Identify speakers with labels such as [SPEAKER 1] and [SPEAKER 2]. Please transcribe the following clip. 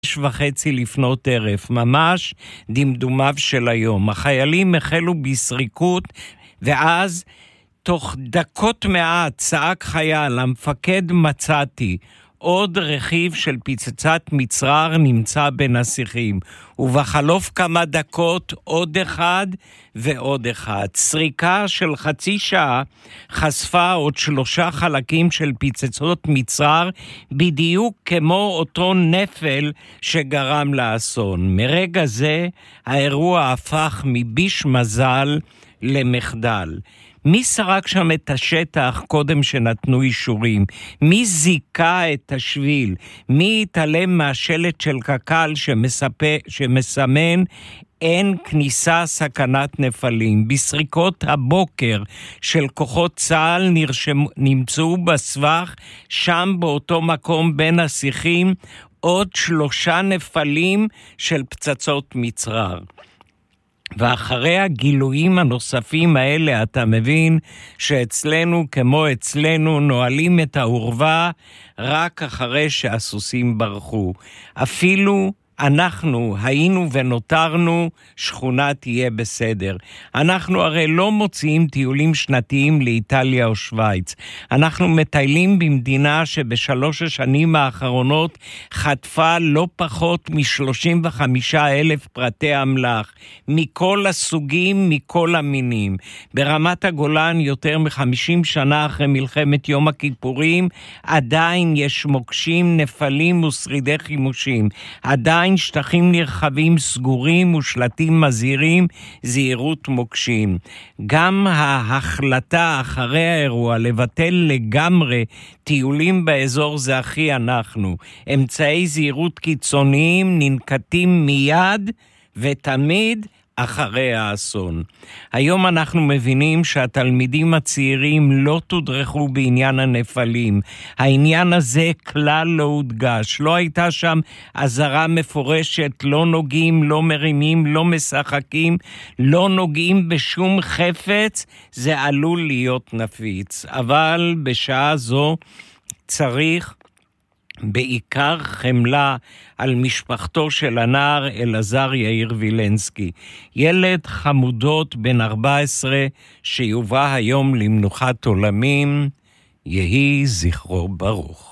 [SPEAKER 1] 6:30 לפנות ערב, ממש דמדומיו של היום. החיילים החלו בסריקות, ואז תוך דקות מעט צעק חייל, המפקד מצאתי. עוד רכיב של פצצת מצרר נמצא בין השיחים, ובחלוף כמה דקות עוד אחד ועוד אחד. סריקה של חצי שעה חשפה עוד 3 חלקים של פצצות מצרר, בדיוק כמו אותו נפל שגרם לאסון. מרגע זה האירוע הפך מביש מזל למחדל. מי סרק שם את השטח קודם שנתנו אישורים? מי זיקה את השביל? מי התעלם מהשלט של קק"ל שמסמן אין כניסה סכנת נפלים? בסריקות הבוקר של כוחות צה"ל נמצאו בסבך, שם באותו מקום בין השיחים, עוד 3 נפלים של פצצות מצרר. ואחרי הגילויים הנוספים האלה, אתה מבין שאצלנו כמו אצלנו נועלים את העורבה רק אחרי שהסוסים ברחו. אפילו אנחנו היינו ונותרנו, שכונה תהיה בסדר. אנחנו הרי לא מוציאים טיולים שנתיים לאיטליה או שוויץ. אנחנו מטיילים במדינה שבשלוש השנים האחרונות חטפה לא פחות מ-35,000 פרטי אמל"ח, מכל הסוגים, מכל המינים. ברמת הגולן יותר מ-50 שנה אחרי מלחמת יום הכיפורים, עדיין יש מוקשים, נפלים ושרידי חימושים. עדיין שטחים נרחבים סגורים ושלטים מזהירים זהירות מוקשים. גם ההחלטה אחרי האירוע לבטל לגמרי טיולים באזור זה הכי אנחנו. אמצעי זהירות קיצוניים ננקטים מיד ותמיד אחרי האסון. היום אנחנו מבינים שהתלמידים הצעירים לא תודרכו בעניין הנפלים. העניין הזה כלל לא הודגש. לא הייתה שם אזהרה מפורשת, לא נוגעים, לא מרימים, לא משחקים, לא נוגעים בשום חפץ, זה עלול להיות נפיץ. אבל בשעה זו צריך בעיקר חמלה על משפחתו של הנער אלעזר יאיר וילנסקי, ילד חמודות בן 14 שיובא היום למנוחת עולמים, יהי זכרו ברוך.